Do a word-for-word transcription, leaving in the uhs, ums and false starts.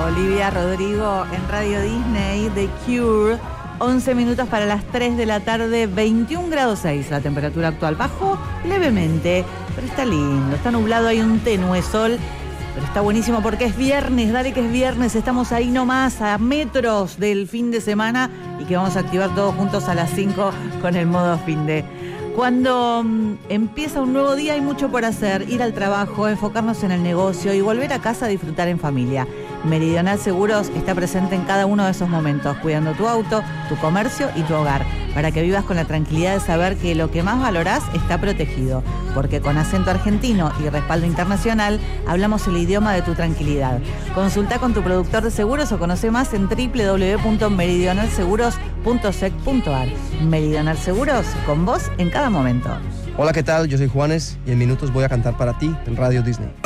Olivia Rodrigo en Radio Disney, The Cure. once minutos para las tres de la tarde, veintiún grados seis la temperatura actual. Bajó levemente, pero está lindo, está nublado, hay un tenue sol, pero está buenísimo porque es viernes, dale que es viernes, estamos ahí nomás a metros del fin de semana y que vamos a activar todos juntos a las cinco con el modo fin de. Cuando um, empieza un nuevo día hay mucho por hacer, ir al trabajo, enfocarnos en el negocio y volver a casa a disfrutar en familia. Meridional Seguros está presente en cada uno de esos momentos, cuidando tu auto, tu comercio y tu hogar, para que vivas con la tranquilidad de saber que lo que más valorás está protegido, porque con acento argentino y respaldo internacional hablamos el idioma de tu tranquilidad. Consulta con tu productor de seguros o conoce más en doble u doble u doble u punto meridional seguros punto sec punto ar. Meridional Seguros, con vos en cada momento. Hola, ¿qué tal? Yo soy Juanes y en minutos voy a cantar para ti en Radio Disney.